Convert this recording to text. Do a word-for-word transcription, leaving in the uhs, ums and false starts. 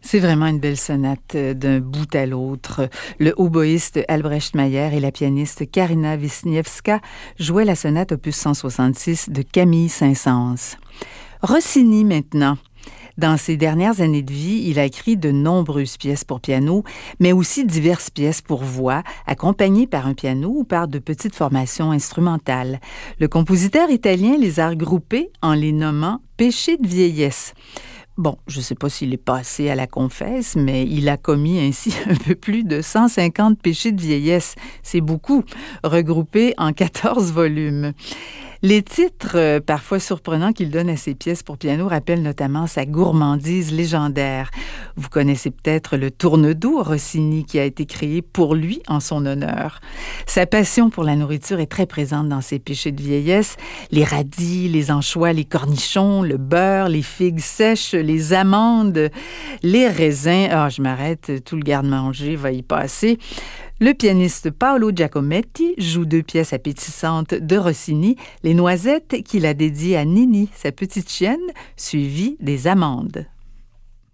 C'est vraiment une belle sonate euh, d'un bout à l'autre. Le hautboïste Albrecht Mayer et la pianiste Karina Wisniewska jouaient la sonate opus cent soixante-six de Camille Saint-Saëns. Rossini maintenant. Dans ses dernières années de vie, il a écrit de nombreuses pièces pour piano, mais aussi diverses pièces pour voix, accompagnées par un piano ou par de petites formations instrumentales. Le compositeur italien les a regroupées en les nommant « péchés de vieillesse ». Bon, je ne sais pas s'il est passé à la confesse, mais il a commis ainsi un peu plus de cent cinquante péchés de vieillesse. C'est beaucoup, regroupés en quatorze volumes. Les titres, euh, parfois surprenants qu'il donne à ses pièces pour piano, rappellent notamment sa gourmandise légendaire. Vous connaissez peut-être le Tourne-Doux Rossini qui a été créé pour lui en son honneur. Sa passion pour la nourriture est très présente dans ses péchés de vieillesse. Les radis, les anchois, les cornichons, le beurre, les figues sèches, les amandes, les raisins. Ah, je m'arrête, tout le garde-manger va y passer. Le pianiste Paolo Giacometti joue deux pièces appétissantes de Rossini, Les Noisettes qu'il a dédiées à Nini, sa petite chienne, suivie des amandes.